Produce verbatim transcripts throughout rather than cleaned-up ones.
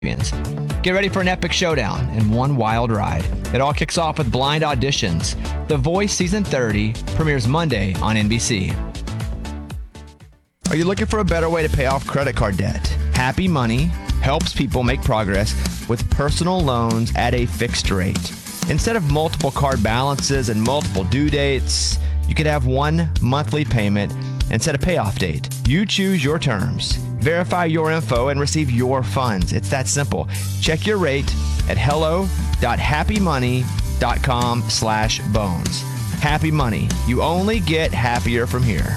Get ready for an epic showdown and one wild ride. It all kicks off with blind auditions. The Voice Season thirty premieres Monday on N B C. Are you looking for a better way to pay off credit card debt? Happy Money helps people make progress with personal loans at a fixed rate. Instead of multiple card balances and multiple due dates, you could have one monthly payment and set a payoff date. You choose your terms. Verify your info and receive your funds. It's that simple. Check your rate at hello.happymoney.com slash bones. Happy Money. You only get happier from here.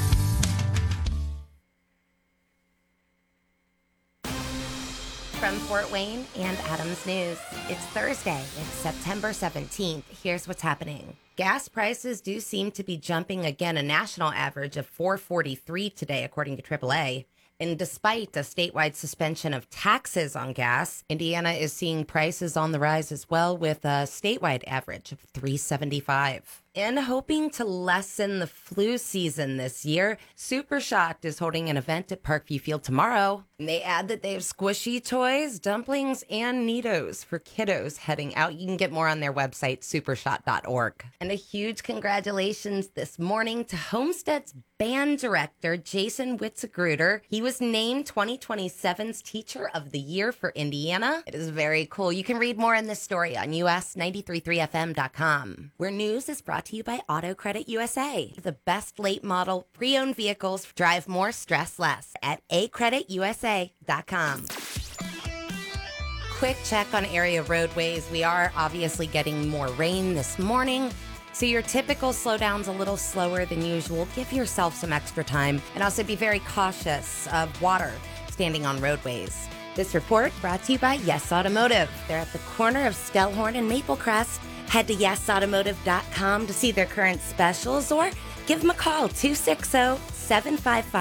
From Fort Wayne and Adams News, it's Thursday. It's September seventeenth. Here's what's happening. Gas prices do seem to be jumping again, a national average of four forty-three today, according to triple A. And despite a statewide suspension of taxes on gas, Indiana is seeing prices on the rise as well, with a statewide average of three seventy-five. And hoping to lessen the flu season this year, Super Shot is holding an event at Parkview Field tomorrow. And they add that they have squishy toys, dumplings, and Neatos for kiddos heading out. You can get more on their website, supershot dot org. And a huge congratulations this morning to Homestead's band director, Jason Witzegruder. He was named twenty twenty-seven's Teacher of the Year for Indiana. It is very cool. You can read more in this story on U S ninety-three point three F M dot com, where news is brought to you by Auto Credit U S A. The best late model pre-owned vehicles drive more, stress less at a credit u s a dot com. Quick check on area roadways. We are obviously getting more rain this morning, so your typical slowdown's a little slower than usual. Give yourself some extra time, and also be very cautious of water standing on roadways. This report brought to you by Yes Automotive. They're at the corner of Stellhorn and Maplecrest. Head to yes automotive dot com to see their current specials, or give them a call, two six zero, seven five five